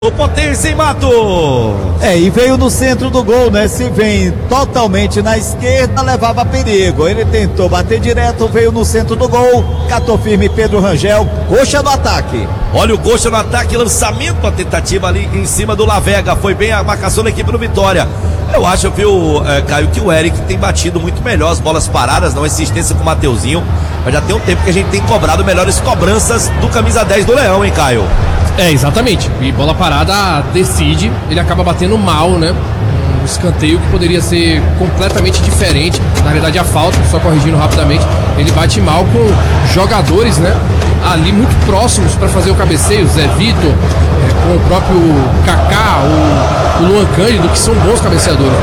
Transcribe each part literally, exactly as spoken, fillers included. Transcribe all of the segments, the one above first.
O potência em Mato. É, e veio no centro do gol, né? Se vem totalmente na esquerda, levava perigo. Ele tentou bater direto, veio no centro do gol, catou firme Pedro Rangel, coxa no ataque. Olha o coxa no ataque, lançamento, a tentativa ali em cima do Lavega. Foi bem a marcação da equipe do Vitória. Eu acho, viu, é, Caio, que o Eric tem batido muito melhor as bolas paradas, não insistência com o Mateuzinho. Mas já tem um tempo que a gente tem cobrado melhores cobranças do camisa dez do Leão, hein, Caio? É, exatamente. E bola parada decide, ele acaba batendo mal, né? Um escanteio que poderia ser completamente diferente. Na verdade, a falta, só corrigindo rapidamente, ele bate mal com jogadores, né? Ali muito próximos para fazer o cabeceio, Zé Vitor, é, com o próprio Kaká, o, o Luan Cândido, que são bons cabeceadores.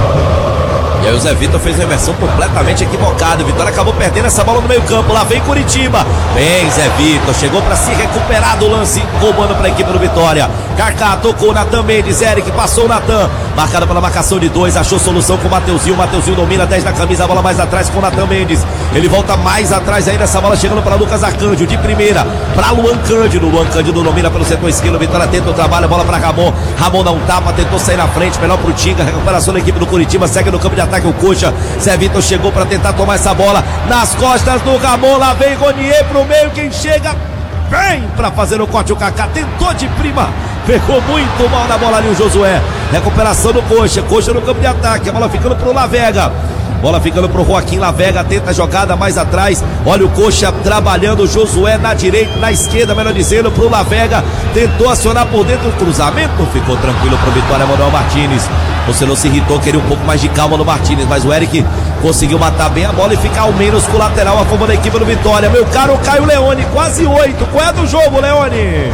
E aí o Zé Vitor fez uma inversão completamente equivocada. O Vitória acabou perdendo essa bola no meio campo. Lá vem Curitiba. Vem Zé Vitor. Chegou para se recuperar do lance. Roubando para a equipe do Vitória. Kaká tocou, Natan Mendes. Eric passou o Natan. Marcado pela marcação de dois. Achou solução com o Mateuzinho. O Mateuzinho domina dez na camisa. A bola mais atrás com o Natan Mendes. Ele volta mais atrás ainda. Essa bola chegando para Lucas Arcanjo. De primeira para Luan Cândido. Luan Cândido domina pelo setor esquerdo. Vitória tenta o trabalho. A bola para Ramon. Ramon dá um tapa. Tentou sair na frente. Melhor pro Tinga. Recuperação da equipe do Curitiba. Segue no campo de ataque o coxa. Zé Vitor chegou para tentar tomar essa bola nas costas do Ramon. Lá vem Ronier pro meio. Quem chega vem para fazer o corte. O Kaká tentou de prima, pegou muito mal na bola ali o Josué. Recuperação do coxa. Coxa no campo de ataque. A bola ficando pro Lavega. Bola ficando pro Joaquim Lavega, tenta a jogada mais atrás. Olha o coxa trabalhando, o Josué na direita, na esquerda, melhor dizendo, pro Lavega. Tentou acionar por dentro o cruzamento, ficou tranquilo pro Vitória. Manuel Martins, você não se irritou, queria um pouco mais de calma no Martins, mas o Eric conseguiu matar bem a bola e ficar ao menos com o lateral a favor da equipe do Vitória. Meu caro Caio Leone, quase oito. Qual é do jogo, Leone?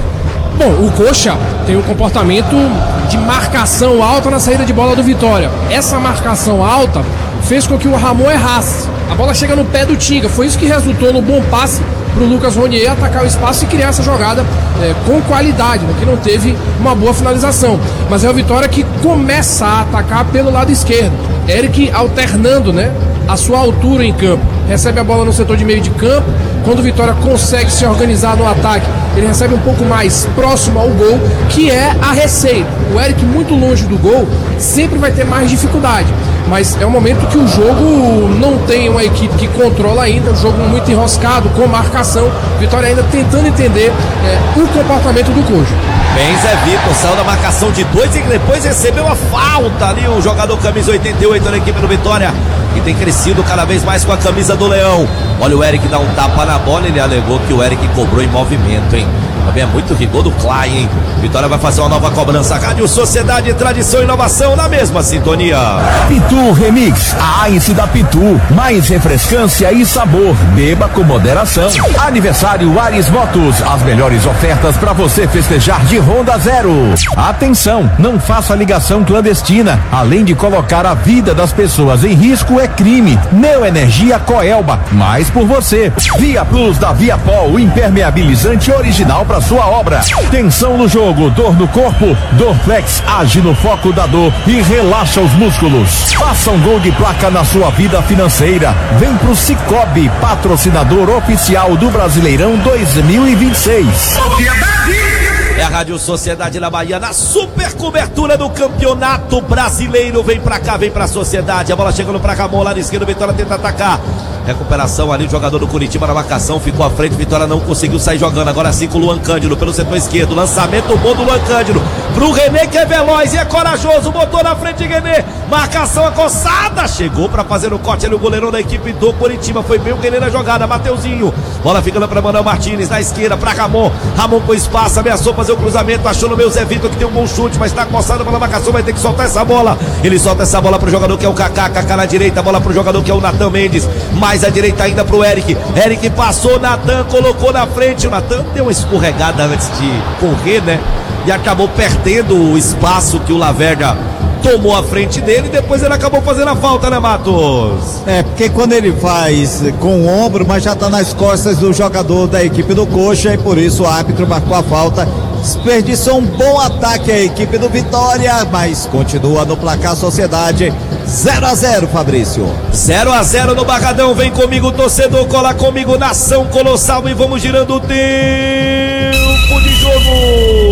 Bom, o coxa tem um comportamento de marcação alta na saída de bola do Vitória. Essa marcação alta fez com que o Ramon errasse. A bola chega no pé do Tinga. Foi isso que resultou no bom passe para o Lucas Ronier atacar o espaço e criar essa jogada é, com qualidade, né, que não teve uma boa finalização. Mas é o Vitória que começa a atacar pelo lado esquerdo. Eric alternando, né, a sua altura em campo. Recebe a bola no setor de meio de campo. Quando o Vitória consegue se organizar no ataque, ele recebe um pouco mais próximo ao gol, que é a receita. O Eric muito longe do gol sempre vai ter mais dificuldade. Mas é um momento que o jogo não tem uma equipe que controla ainda, um jogo muito enroscado, com marcação. Vitória ainda tentando entender é, o comportamento do coxa. Bem, Zé Vitor saiu da marcação de dois e depois recebeu a falta ali, o jogador camisa oitenta e oito da equipe do Vitória, que tem crescido cada vez mais com a camisa do Leão. Olha o Eric dá um tapa na bola, ele alegou que o Eric cobrou em movimento, hein? Também é muito rigor do Klein, hein? Vitória vai fazer uma nova cobrança. Rádio Sociedade, tradição e inovação na mesma sintonia. Pitu Remix, a Ice da Pitu, mais refrescância e sabor. Beba com moderação. Aniversário Ares Motos, as melhores ofertas para você festejar de Honda Zero. Atenção, não faça ligação clandestina. Além de colocar a vida das pessoas em risco, é crime. Neoenergia Coelba, mais por você. Via Plus da Viapol, impermeabilizante original para sua obra. Tensão no jogo, dor no corpo, Dorflex age no foco da dor e relaxa os músculos. Faça um gol de placa na sua vida financeira. Vem pro Cicobi, patrocinador oficial do Brasileirão dois mil e vinte e seis. É a Rádio Sociedade na Bahia, na super cobertura do Campeonato Brasileiro. Vem pra cá, vem pra Sociedade. A bola chegando pra Ramon, lá na esquerda, Vitória tenta atacar. Recuperação ali, o jogador do Curitiba na marcação, ficou à frente, Vitória não conseguiu sair jogando. Agora sim com o Luan Cândido pelo setor esquerdo. Lançamento bom do Luan Cândido pro René, que é veloz e é corajoso. Botou na frente de René. Marcação acossada. Chegou pra fazer o corte ali o goleirão da equipe do Curitiba. Foi bem o René na jogada. Mateuzinho. Bola ficando pra Manuel Martins na esquerda, pra Ramon. Ramon com espaço, ameaçou fazer o cruzamento. Achou no meu Zé Vitor que tem um bom chute, mas tá coçado pela marcação. Vai ter que soltar essa bola. Ele solta essa bola pro jogador que é o Kaká. Kaká na direita. Bola pro jogador que é o Natan Mendes. Mais à direita ainda pro Eric. Eric passou, Natan colocou na frente. O Natan deu uma escorregada antes de correr, né? E acabou perdendo o espaço que o Lavega tomou a frente dele e depois ele acabou fazendo a falta, né, Matos? É, porque quando ele faz com o ombro, mas já tá nas costas do jogador da equipe do coxa e por isso o árbitro marcou a falta. Desperdiçou um bom ataque a equipe do Vitória, mas continua no placar Sociedade zero a zero, Fabrício. zero a zero no Barradão. Vem comigo, torcedor, cola comigo, nação colossal, e vamos girando o tempo de jogo.